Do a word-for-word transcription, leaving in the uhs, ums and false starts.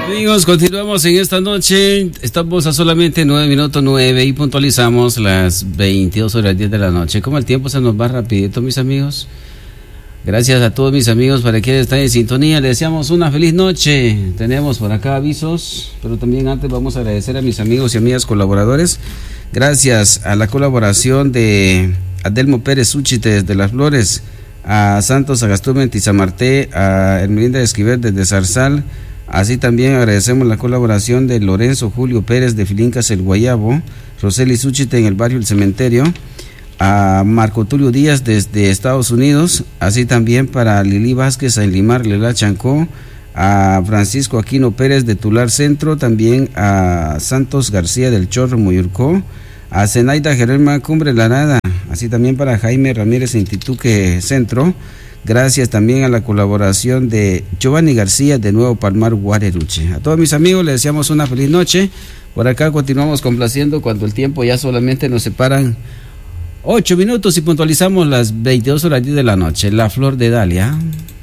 Amigos, continuamos en esta noche. Estamos a solamente nueve minutos nueve y puntualizamos las veintidós horas diez de la noche. Como el tiempo se nos va rapidito, mis amigos. Gracias a todos mis amigos para quienes están en sintonía. Les deseamos una feliz noche. Tenemos por acá avisos, pero también antes vamos a agradecer a mis amigos y amigas colaboradores. Gracias a la colaboración de Adelmo Pérez Úchite desde Las Flores, a Santos Agastume en Tizamarté, a Hermelinda Esquivel desde Zarzal. Así también agradecemos la colaboración de Lorenzo Julio Pérez de Filincas El Guayabo, Roseli Súchite en el barrio El Cementerio, a Marco Tulio Díaz desde Estados Unidos, así también para Lili Vázquez en Limar, Lela Chancó, a Francisco Aquino Pérez de Tular Centro, también a Santos García del Chorro Muyurcó, a Zenaida Gerelma Cumbre Larada, así también para Jaime Ramírez en Tituque Centro. Gracias también a la colaboración de Giovanni García de Nuevo Palmar, Guareruche. A todos mis amigos les deseamos una feliz noche. Por acá continuamos complaciendo cuando el tiempo ya solamente nos separan ocho minutos y puntualizamos las veintidós horas diez de la noche. La Flor de Dalia.